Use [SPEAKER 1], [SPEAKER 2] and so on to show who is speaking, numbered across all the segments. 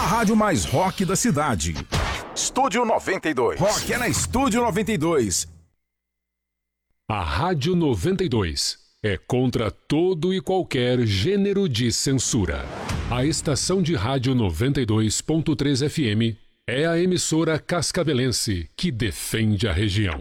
[SPEAKER 1] rádio mais rock da cidade.
[SPEAKER 2] Estúdio 92.
[SPEAKER 1] Rock é na Estúdio 92.
[SPEAKER 3] A Rádio 92 é contra todo e qualquer gênero de censura. A estação de rádio 92.3 FM é a emissora cascavelense que defende a região.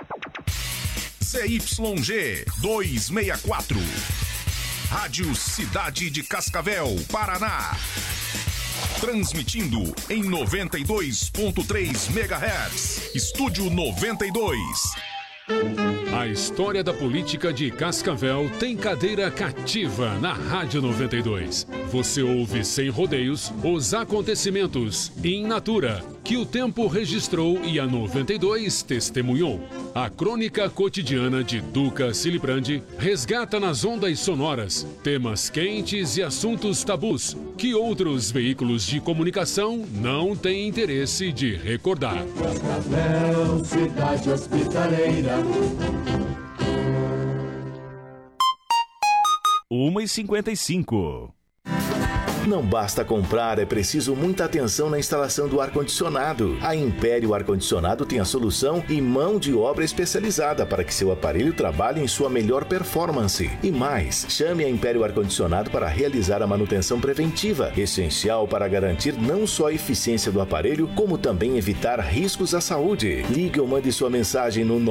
[SPEAKER 1] CYG 264. Rádio Cidade de Cascavel, Paraná. Transmitindo em 92.3 MHz. Estúdio 92.
[SPEAKER 3] A história da política de Cascavel tem cadeira cativa na Rádio 92. Você ouve sem rodeios os acontecimentos in natura que o tempo registrou e a 92 testemunhou. A crônica cotidiana de Duca Silibrandi resgata nas ondas sonoras temas quentes e assuntos tabus que outros veículos de comunicação não têm interesse de recordar.
[SPEAKER 4] Cascavel, cidade hospitaleira.
[SPEAKER 5] 1h55.
[SPEAKER 6] Não basta comprar, é preciso muita atenção na instalação do ar-condicionado. A Império Ar-Condicionado tem a solução e mão de obra especializada para que seu aparelho trabalhe em sua melhor performance. E mais, chame a Império Ar-Condicionado para realizar a manutenção preventiva, essencial para garantir não só a eficiência do aparelho, como também evitar riscos à saúde. Ligue ou mande sua mensagem no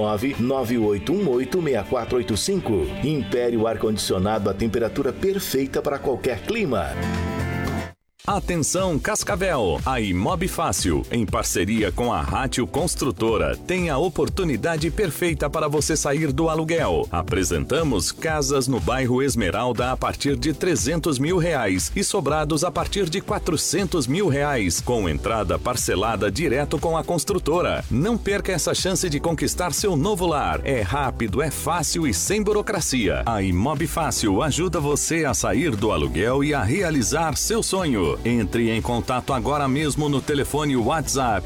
[SPEAKER 6] 998186485. Império Ar-Condicionado, a temperatura perfeita para qualquer clima.
[SPEAKER 5] Atenção Cascavel, a Imob Fácil, em parceria com a Rádio Construtora, tem a oportunidade perfeita para você sair do aluguel. Apresentamos casas no bairro Esmeralda a partir de R$300 mil e sobrados a partir de R$400 mil, com entrada parcelada direto com a construtora. Não perca essa chance de conquistar seu novo lar. É rápido, é fácil e sem burocracia. A Imob Fácil ajuda você a sair do aluguel e a realizar seu sonho. Entre em contato agora mesmo no telefone WhatsApp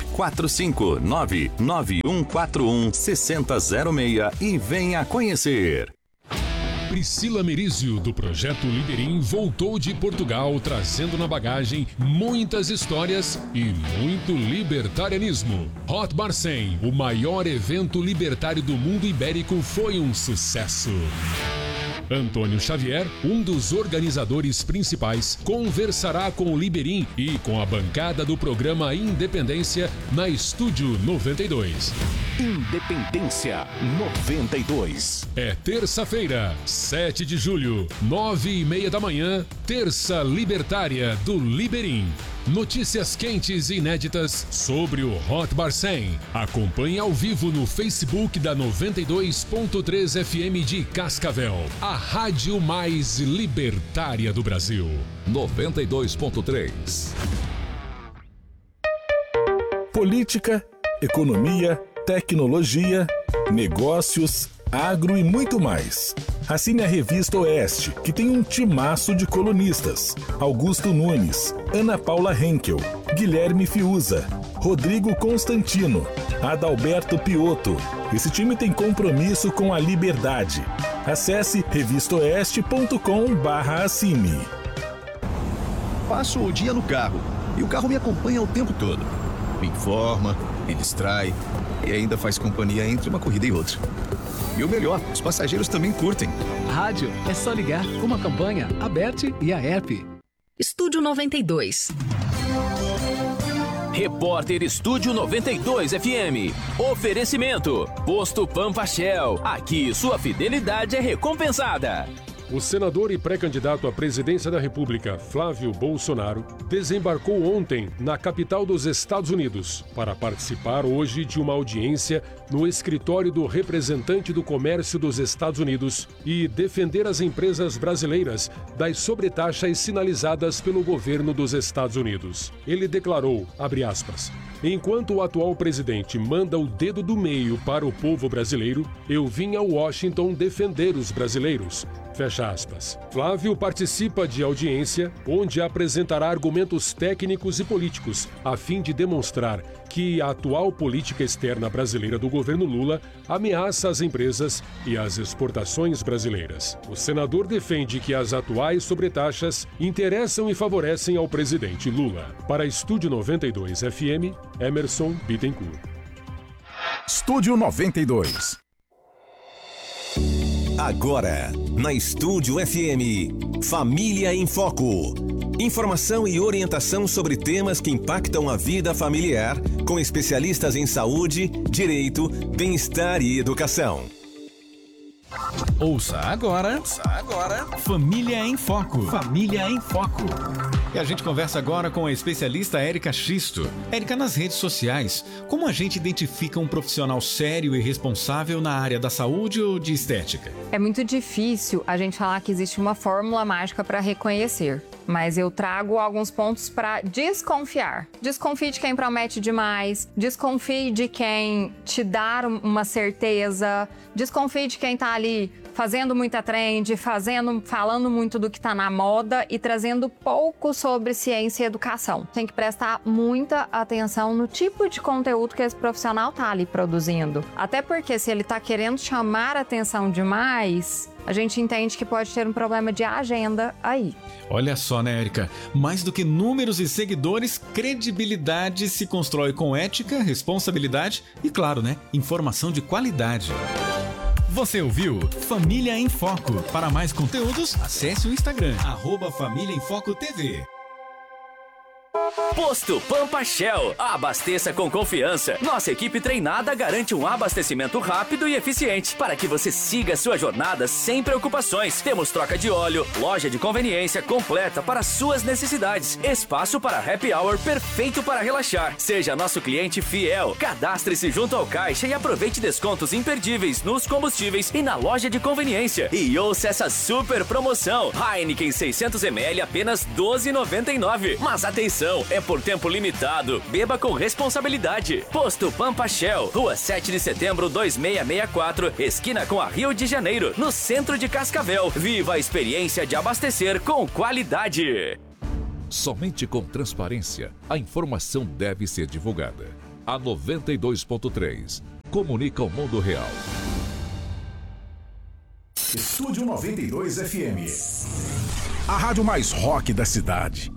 [SPEAKER 5] 459-9141-6006 e venha conhecer.
[SPEAKER 3] Priscila Merizio, do Projeto Liberim, voltou de Portugal trazendo na bagagem muitas histórias e muito libertarianismo. Hot Bar 100, o maior evento libertário do mundo ibérico, foi um sucesso. Antônio Xavier, um dos organizadores principais, conversará com o Liberim e com a bancada do programa Independência na Estúdio 92.
[SPEAKER 5] Independência 92.
[SPEAKER 3] É terça-feira, 7 de julho, 9h30 da manhã, Terça Libertária do Liberim. Notícias quentes e inéditas sobre o Hot Bar 100. Acompanhe ao vivo no Facebook da 92.3 FM de Cascavel, a rádio mais libertária do Brasil.
[SPEAKER 7] 92.3. Política, economia, tecnologia, negócios, agro e muito mais. Assine a Revista Oeste, que tem um timaço de colunistas: Augusto Nunes, Ana Paula Henkel, Guilherme Fiuza, Rodrigo Constantino, Adalberto Piotto. Esse time tem compromisso com a liberdade. Acesse revistaoeste.com/assine.
[SPEAKER 8] Passo o dia no carro e o carro me acompanha o tempo todo. Me informa, me distrai e ainda faz companhia entre uma corrida e outra. E o melhor, os passageiros também curtem.
[SPEAKER 9] Rádio é só ligar, uma campanha, a BERT e a ERP.
[SPEAKER 10] Estúdio 92.
[SPEAKER 11] Repórter Estúdio 92 FM. Oferecimento: Posto Pampa Shell. Aqui sua fidelidade é recompensada.
[SPEAKER 3] O senador e pré-candidato à presidência da República, Flávio Bolsonaro, desembarcou ontem na capital dos Estados Unidos para participar hoje de uma audiência no escritório do representante do comércio dos Estados Unidos e defender as empresas brasileiras das sobretaxas sinalizadas pelo governo dos Estados Unidos. Ele declarou, abre aspas, enquanto o atual presidente manda o dedo do meio para o povo brasileiro, eu vim a Washington defender os brasileiros. Fecha aspas. Flávio participa de audiência onde apresentará argumentos técnicos e políticos a fim de demonstrar que a atual política externa brasileira do governo Lula ameaça as empresas e as exportações brasileiras. O senador defende que as atuais sobretaxas interessam e favorecem ao presidente Lula. Para Estúdio 92 FM, Emerson Bittencourt.
[SPEAKER 2] Estúdio 92.
[SPEAKER 12] Agora, na Estúdio FM, Família em Foco. Informação e orientação sobre temas que impactam a vida familiar, com especialistas em saúde, direito, bem-estar e educação.
[SPEAKER 13] Ouça agora, Família em Foco. Família em Foco. E a gente conversa agora com a especialista Érica Xisto. Érica, nas redes sociais, como a gente identifica um profissional sério e responsável na área da saúde ou de estética?
[SPEAKER 14] É muito difícil a gente falar que existe uma fórmula mágica para reconhecer. Mas eu trago alguns pontos para desconfiar. Desconfie de quem promete demais, desconfie de quem te dá uma certeza, desconfie de quem tá ali fazendo muita trend, falando muito do que tá na moda e trazendo pouco sobre ciência e educação. Tem que prestar muita atenção no tipo de conteúdo que esse profissional tá ali produzindo. Até porque se ele tá querendo chamar atenção demais, a gente entende que pode ter um problema de agenda aí.
[SPEAKER 13] Olha só, né, Érica? Mais do que números e seguidores, credibilidade se constrói com ética, responsabilidade e, claro, né, informação de qualidade. Você ouviu Família em Foco. Para mais conteúdos, acesse o Instagram, @FamíliaEmFocoTV.
[SPEAKER 11] Posto Pampa Shell. Abasteça com confiança. Nossa equipe treinada garante um abastecimento rápido e eficiente para que você siga sua jornada sem preocupações. Temos troca de óleo, loja de conveniência completa para suas necessidades, espaço para happy hour perfeito para relaxar. Seja nosso cliente fiel. Cadastre-se junto ao caixa e aproveite descontos imperdíveis nos combustíveis e na loja de conveniência. E ouça essa super promoção. Heineken 600ml apenas R$ 12,99. Mas atenção! É por tempo limitado. Beba com responsabilidade. Posto Pampa Shell, Rua 7 de Setembro 2664, esquina com a Rio de Janeiro, no centro de Cascavel. Viva a experiência de abastecer com qualidade.
[SPEAKER 15] Somente com transparência, a informação deve ser divulgada. A 92.3 comunica o mundo real.
[SPEAKER 2] Estúdio 92 FM. A rádio mais rock da cidade.